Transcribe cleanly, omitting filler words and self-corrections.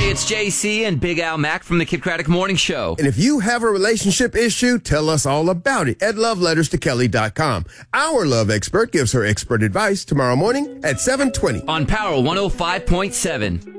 Hey, it's JC and Big Al Mack from the Kid Craddock Morning Show. And if you have a relationship issue, tell us all about it at loveletterstokelly.com. Our love expert gives her expert advice tomorrow morning at 7:20 On Power 105.7.